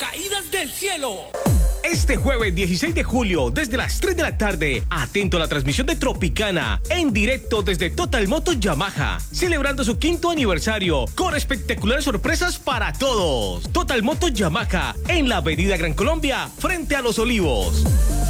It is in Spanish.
caídas del cielo. Este jueves 16 de julio, desde las 3 de la tarde, atento a la transmisión de Tropicana, en directo desde Total Motos Yamaha, celebrando su 5º aniversario, con espectaculares sorpresas para todos. Total Motos Yamaha, en la Avenida Gran Colombia, frente a Los Olivos.